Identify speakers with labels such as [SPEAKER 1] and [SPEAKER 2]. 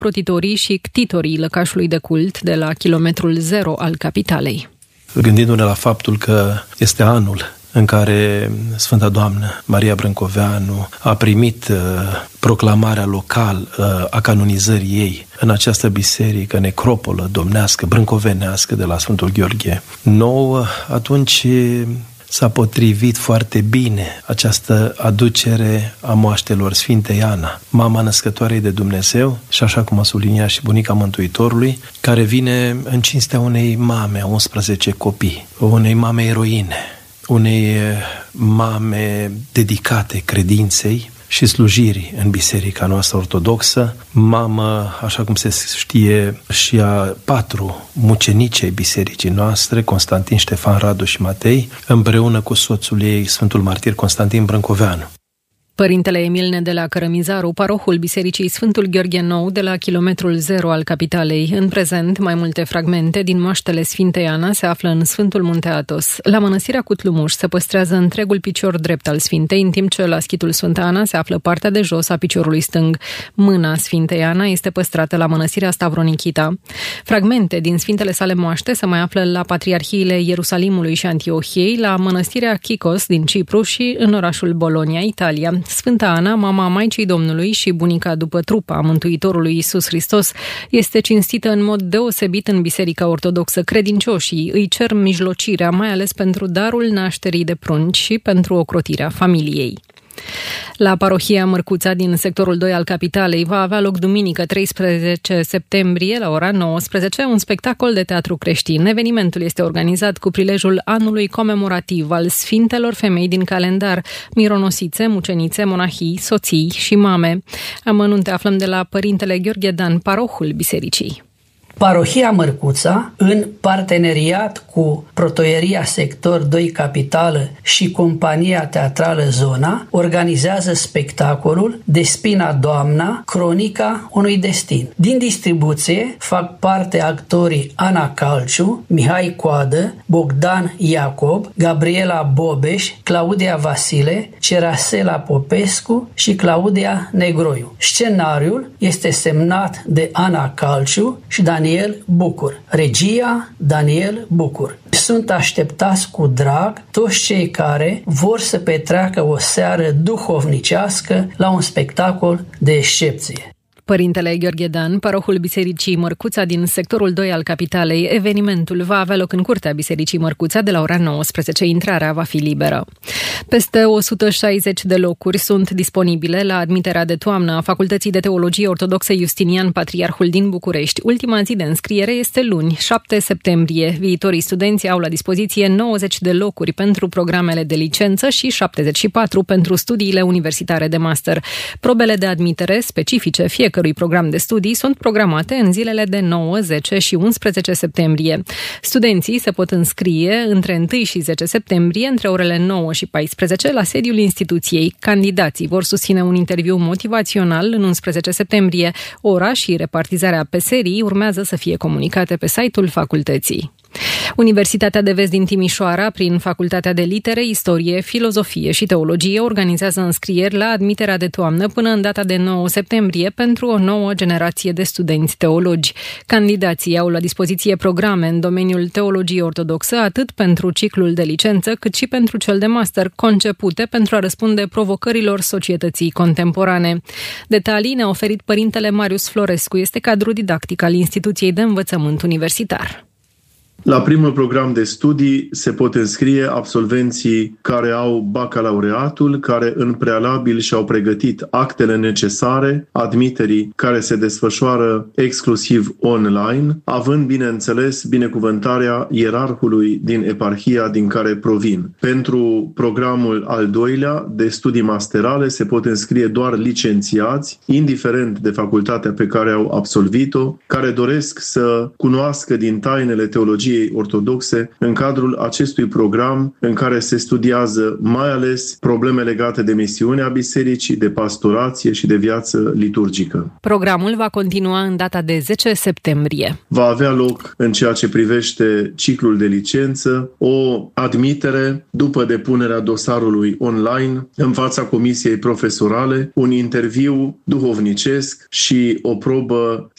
[SPEAKER 1] ocrotitorii și ctitorii lăcașului de cult de la kilometrul 0 al capitalei.
[SPEAKER 2] Gândindu-ne la faptul că este anul în care Sfânta Doamnă Maria Brâncoveanu a primit proclamarea local a canonizării ei în această biserică, necropolă domnească, brâncovenească de la Sfântul Gheorghe Nou, atunci s-a potrivit foarte bine această aducere a moaștelor Sfintei Ana, mama născătoarei de Dumnezeu și așa cum a subliniat și bunica Mântuitorului, care vine în cinstea unei mame a 11 copii, unei mame eroine, unei mame dedicate credinței și slujirii în biserica noastră ortodoxă, mamă, așa cum se știe, și a 4 mucenici ai bisericii noastre, Constantin, Ștefan, Radu și Matei, împreună cu soțul ei, Sfântul Martir Constantin Brâncoveanu.
[SPEAKER 1] Părintele Emil Nedelea Cărămizaru, parohul Bisericii Sfântul Gheorghe Nou de la kilometrul 0 al capitalei. În prezent, mai multe fragmente din moaștele Sfintei Ana se află în Sfântul Munte Athos. La mănăstirea Cutlumuș se păstrează întregul picior drept al Sfintei, în timp ce la schitul Sfânta Ana se află partea de jos a piciorului stâng. Mâna Sfintei Ana este păstrată la mănăstirea Stavronikita. Fragmente din Sfintele sale moaște se mai află la patriarhiile Ierusalimului și Antiohiei, la mănăstirea Chicos din Cipru și în orașul Bologna, Italia. Sfânta Ana, mama Maicii Domnului și bunica după trup a Mântuitorului Iisus Hristos, este cinstită în mod deosebit în Biserica Ortodoxă. Credincioșii îi cer mijlocirea, mai ales pentru darul nașterii de prunci și pentru ocrotirea familiei. La parohia Mărcuța din sectorul 2 al capitalei va avea loc duminică 13 septembrie la ora 19 un spectacol de teatru creștin. Evenimentul este organizat cu prilejul anului comemorativ al Sfintelor Femei din calendar, mironosițe, mucenițe, monahii, soții și mame. Amănunte aflăm de la părintele Gheorghe Dan, parohul bisericii.
[SPEAKER 3] Parohia Mărcuța, în parteneriat cu Protoieria Sector 2 Capitală și Compania Teatrală Zona, organizează spectacolul Despina Doamna, cronica unui destin. Din distribuție fac parte actorii Ana Calciu, Mihai Coadă, Bogdan Iacob, Gabriela Bobeș, Claudia Vasile, Cerasela Popescu și Claudia Negroiu. Scenariul este semnat de Ana Calciu și Daniel Bucur. Regia Daniel Bucur. Sunt așteptați cu drag toți cei care vor să petreacă o seară duhovnicească la un spectacol de excepție.
[SPEAKER 1] Părintele Gheorghe Dan, parohul Bisericii Mărcuța din sectorul 2 al capitalei. Evenimentul va avea loc în curtea Bisericii Mărcuța de la ora 19. Intrarea va fi liberă. Peste 160 de locuri sunt disponibile la admiterea de toamnă a Facultății de Teologie Ortodoxă Justinian Patriarhul din București. Ultima zi de înscriere este luni, 7 septembrie. Viitorii studenți au la dispoziție 90 de locuri pentru programele de licență și 74 pentru studiile universitare de master. Probele de admitere specifice fiecărui program de studii sunt programate în zilele de 9, 10 și 11 septembrie. Studenții se pot înscrie între 1 și 10 septembrie, între orele 9 și 14, la sediul instituției. Candidații vor susține un interviu motivațional în 11 septembrie. Ora și repartizarea pe serii urmează să fie comunicate pe site-ul facultății. Universitatea de Vest din Timișoara, prin Facultatea de Litere, Istorie, Filozofie și Teologie, organizează înscrieri la admiterea de toamnă până în data de 9 septembrie pentru o nouă generație de studenți teologi. Candidații au la dispoziție programe în domeniul teologiei ortodoxă, atât pentru ciclul de licență, cât și pentru cel de master, concepute pentru a răspunde provocărilor societății contemporane. Detalii ne-a oferit părintele Marius Florescu, este cadru didactic al Instituției de Învățământ Universitar.
[SPEAKER 4] La primul program de studii se pot înscrie absolvenții care au bacalaureatul, care în prealabil și-au pregătit actele necesare admiterii care se desfășoară exclusiv online, având, bineînțeles, binecuvântarea ierarhului din eparhia din care provin. Pentru programul al doilea de studii masterale se pot înscrie doar licențiați, indiferent de facultatea pe care au absolvit-o, care doresc să cunoască din tainele teologiei teologiei ortodoxe în cadrul acestui program în care se studiază mai ales probleme legate de misiunea bisericii, de pastorație și de viață liturgică.
[SPEAKER 1] Programul va continua în data de 10 septembrie.
[SPEAKER 4] Va avea loc, în ceea ce privește ciclul de licență, o admitere după depunerea dosarului online în fața comisiei profesorale, un interviu duhovnicesc și o probă